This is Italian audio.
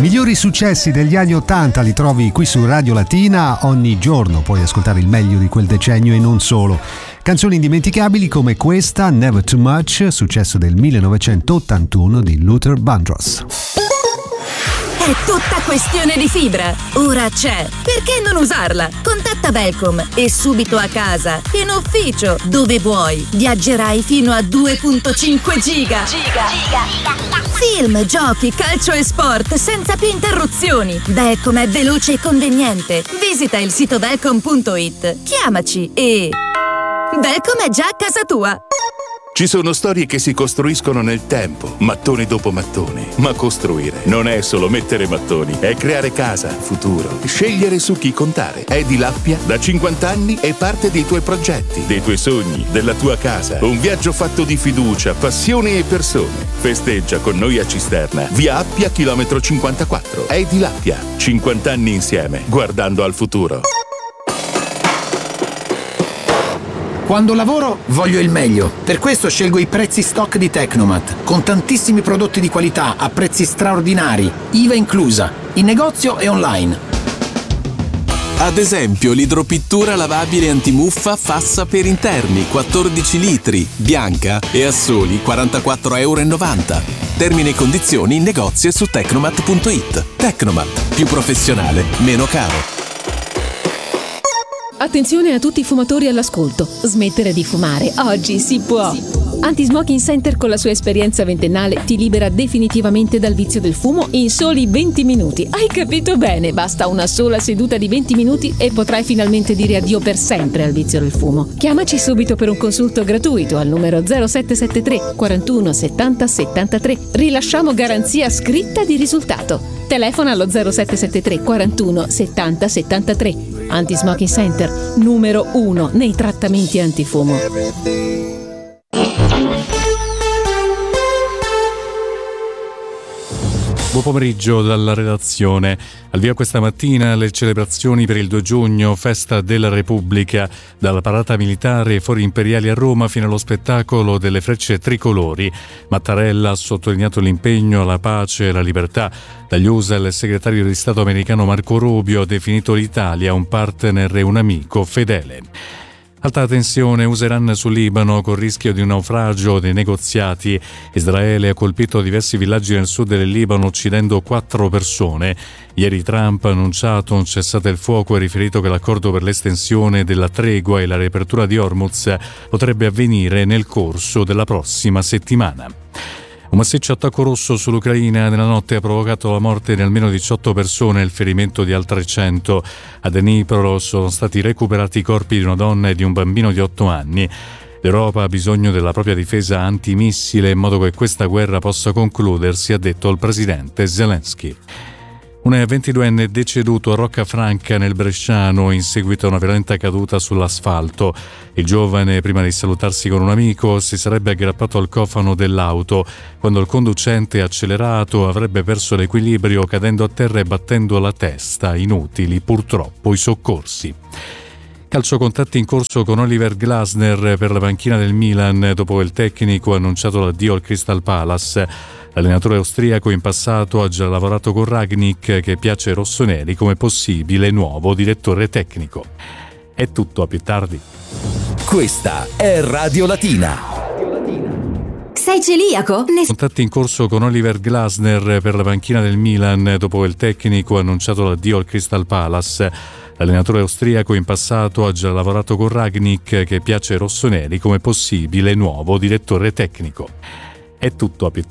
migliori successi degli anni 80 li trovi qui su Radio Latina. Ogni giorno puoi ascoltare il meglio di quel decennio e non solo. Canzoni indimenticabili come questa, Never Too Much, successo del 1981 di Luther Vandross. È tutta questione di fibra. Ora c'è. Perché non usarla? Contatta Velcom e subito a casa, in ufficio, dove vuoi. Viaggerai fino a 2.5 giga. Film, giochi, calcio e sport senza più interruzioni. Velcom è veloce e conveniente. Visita il sito velcom.it. Chiamaci e... Velcom è già a casa tua. Ci sono storie che si costruiscono nel tempo, mattone dopo mattone. Ma costruire non è solo mettere mattoni, è creare casa, futuro, scegliere su chi contare. Edilappia da 50 anni è parte dei tuoi progetti, dei tuoi sogni, della tua casa. Un viaggio fatto di fiducia, passione e persone. Festeggia con noi a Cisterna, via Appia, chilometro 54. Edilappia, 50 anni insieme, guardando al futuro. Quando lavoro voglio il meglio, per questo scelgo i prezzi stock di Tecnomat, con tantissimi prodotti di qualità a prezzi straordinari, IVA inclusa, in negozio e online. Ad esempio l'idropittura lavabile antimuffa Fassa per interni, 14 litri, bianca e a soli €44,90. Termini e condizioni in negozio e su tecnomat.it. Tecnomat, più professionale, meno caro. Attenzione a tutti i fumatori all'ascolto. Smettere di fumare. Oggi si può. Anti-Smoking Center con la sua esperienza ventennale ti libera definitivamente dal vizio del fumo in soli 20 minuti. Hai capito bene? Basta una sola seduta di 20 minuti e potrai finalmente dire addio per sempre al vizio del fumo. Chiamaci subito per un consulto gratuito al numero 0773 41 70 73. Rilasciamo garanzia scritta di risultato. Telefona allo 0773 41 70 73. Anti-Smoking Center, numero 1 nei trattamenti antifumo. Buon pomeriggio dalla redazione. Al via questa mattina le celebrazioni per il 2 giugno, festa della Repubblica, dalla parata militare ai fori imperiali a Roma fino allo spettacolo delle frecce tricolori. Mattarella ha sottolineato l'impegno alla pace e alla libertà. Dagli USA il segretario di Stato americano Marco Rubio ha definito l'Italia un partner e un amico fedele. Alta tensione USA-Iran sul Libano con rischio di un naufragio dei negoziati. Israele ha colpito diversi villaggi nel sud del Libano uccidendo 4 persone. Ieri Trump ha annunciato un cessate il fuoco e riferito che l'accordo per l'estensione della tregua e la riapertura di Hormuz potrebbe avvenire nel corso della prossima settimana. Un massiccio attacco russo sull'Ucraina nella notte ha provocato la morte di almeno 18 persone e il ferimento di altre 100. A Dnipro sono stati recuperati i corpi di una donna e di un bambino di 8 anni. L'Europa ha bisogno della propria difesa antimissile in modo che questa guerra possa concludersi, ha detto il presidente Zelensky. Un 22enne è deceduto a Roccafranca nel Bresciano in seguito a una violenta caduta sull'asfalto. Il giovane, prima di salutarsi con un amico, si sarebbe aggrappato al cofano dell'auto. Quando il conducente ha accelerato avrebbe perso l'equilibrio cadendo a terra e battendo la testa. Inutili purtroppo i soccorsi. Calciocontatti in corso con Oliver Glasner per la panchina del Milan dopo che il tecnico ha annunciato l'addio al Crystal Palace. L'allenatore austriaco in passato ha già lavorato con Rangnick, che piace ai rossoneri come possibile nuovo direttore tecnico. È tutto, a più tardi. Questa è Radio Latina. Sei celiaco? Contatti in corso con Oliver Glasner per la panchina del Milan dopo che il tecnico ha annunciato l'addio al Crystal Palace. L'allenatore austriaco in passato ha già lavorato con Rangnick, che piace ai rossoneri come possibile nuovo direttore tecnico. È tutto, a più tardi.